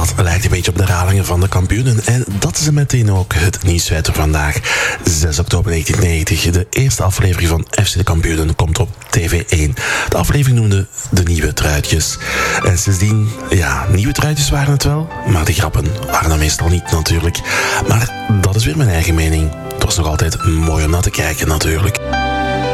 dat lijkt een beetje op de herhalingen van de kampioenen. En dat is meteen ook het nieuwsfeit van vandaag. 6 oktober 1990. De eerste aflevering van FC de Kampioenen komt op TV1. De aflevering noemde De Nieuwe Truitjes. En sindsdien, ja, nieuwe truitjes waren het wel. Maar de grappen waren dan meestal niet natuurlijk. Maar dat is weer mijn eigen mening. Het was nog altijd mooi om naar te kijken natuurlijk.